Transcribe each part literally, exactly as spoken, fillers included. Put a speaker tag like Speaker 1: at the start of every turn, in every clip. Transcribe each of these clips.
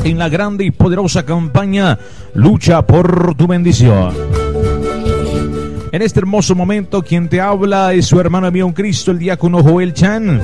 Speaker 1: en la grande y poderosa campaña Lucha por tu bendición. En este hermoso momento, quien te habla es su hermano mío en Cristo, el diácono Joel Chan.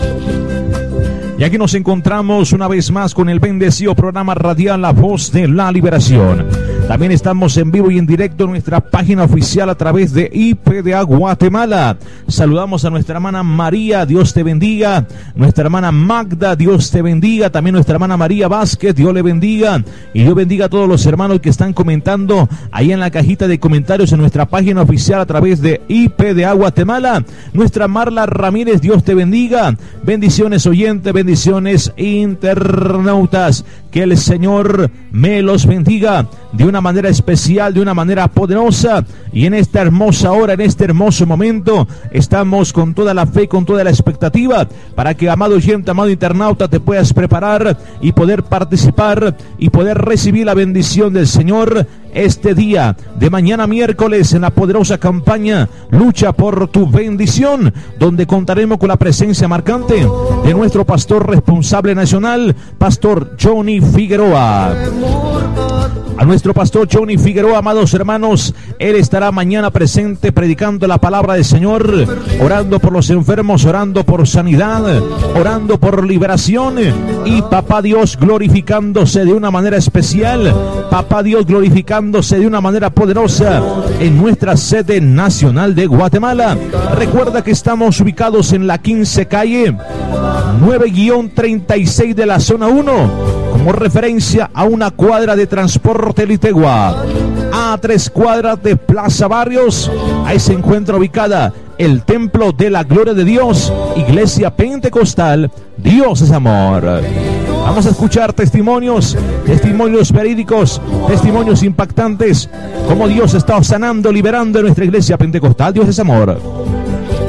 Speaker 1: Y aquí nos encontramos una vez más con el bendecido programa radial La Voz de la Liberación. También estamos en vivo y en directo en nuestra página oficial a través de I P D A Guatemala. Saludamos a nuestra hermana María, Dios te bendiga. Nuestra hermana Magda, Dios te bendiga. También nuestra hermana María Vázquez, Dios le bendiga. Y Dios bendiga a todos los hermanos que están comentando ahí en la cajita de comentarios en nuestra página oficial a través de I P D A Guatemala. Nuestra Marla Ramírez, Dios te bendiga. Bendiciones oyentes, bendiciones internautas. Que el Señor me los bendiga de una manera especial, de una manera poderosa. Y en esta hermosa hora, en este hermoso momento, estamos con toda la fe, con toda la expectativa, para que, amado oyente, amado internauta, te puedas preparar y poder participar y poder recibir la bendición del Señor este día de mañana miércoles en la poderosa campaña Lucha por tu bendición, donde contaremos con la presencia marcante de nuestro pastor responsable nacional, Pastor Johnny Figueroa. A nuestro pastor Johnny Figueroa, amados hermanos, él estará mañana presente predicando la palabra del Señor, orando por los enfermos, orando por sanidad, orando por liberación, y Papá Dios glorificándose de una manera especial, Papá Dios glorificándose de una manera poderosa en nuestra sede nacional de Guatemala. Recuerda que estamos ubicados en la quince calle nueve treinta y seis de la zona uno, como referencia a una cuadra de Transporte Litegua, a tres cuadras de Plaza Barrios. Ahí se encuentra ubicada el Templo de la Gloria de Dios, Iglesia Pentecostal Dios es Amor. Vamos a escuchar testimonios, testimonios verídicos, testimonios impactantes, cómo Dios está sanando, liberando en nuestra Iglesia Pentecostal Dios es Amor.